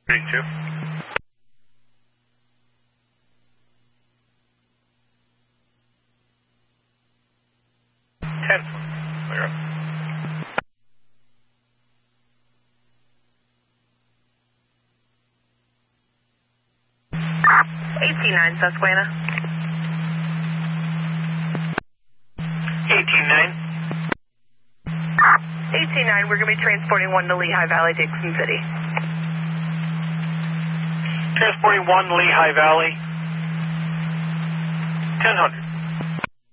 32. 10. Clear. 18-9, Susquehanna. 18-9. 18-9, we're going to be transporting 1 to Lehigh Valley, Dixon City. Transporting 1 Lehigh Valley. 1000.